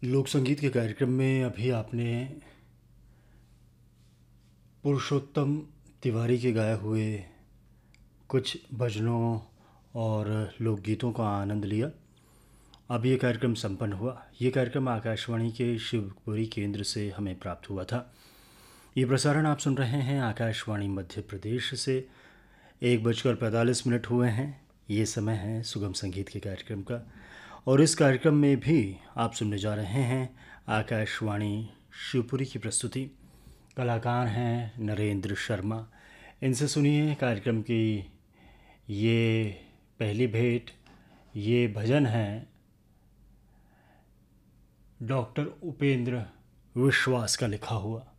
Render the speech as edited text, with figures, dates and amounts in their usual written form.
लोक संगीत के कार्यक्रम में अभी आपने पुरुषोत्तम तिवारी के गाए हुए कुछ भजनों और लोकगीतों का आनंद लिया। अब ये कार्यक्रम संपन्न हुआ। ये कार्यक्रम आकाशवाणी के शिवपुरी केंद्र से हमें प्राप्त हुआ था। ये प्रसारण आप सुन रहे हैं आकाशवाणी मध्य प्रदेश से। 1:45 हुए हैं। ये समय है सुगम संगीत के कार्यक्रम का, और इस कार्यक्रम में भी आप सुनने जा रहे हैं आकाशवाणी शिवपुरी की प्रस्तुति। कलाकार हैं नरेंद्र शर्मा। इनसे सुनिए कार्यक्रम की ये पहली भेंट। ये भजन है डॉक्टर उपेंद्र विश्वास का लिखा हुआ।